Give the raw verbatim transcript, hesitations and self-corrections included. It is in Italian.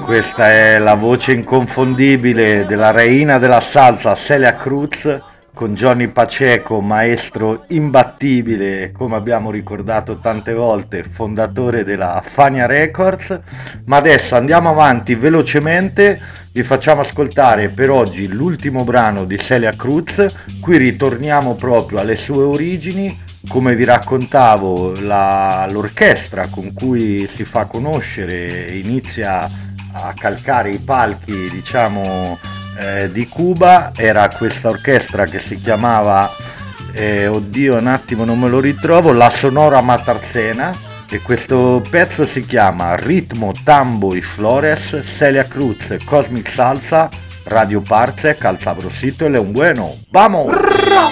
Questa è la voce inconfondibile della reina della salsa Celia Cruz con Johnny Pacheco, maestro imbattibile, come abbiamo ricordato tante volte, fondatore della Fania Records. Ma adesso andiamo avanti velocemente, vi facciamo ascoltare per oggi l'ultimo brano di Celia Cruz. Qui ritorniamo proprio alle sue origini. Come vi raccontavo, la, l'orchestra con cui si fa conoscere e inizia a calcare i palchi, diciamo, eh, di Cuba era questa orchestra che si chiamava, eh, oddio un attimo non me lo ritrovo, la Sonora Matarzena, e questo pezzo si chiama Ritmo, Tambo y Flores, Celia Cruz, Cosmic Salsa, Radio Parsec, al sabrosito e Leon Bueno. ¡Vamos!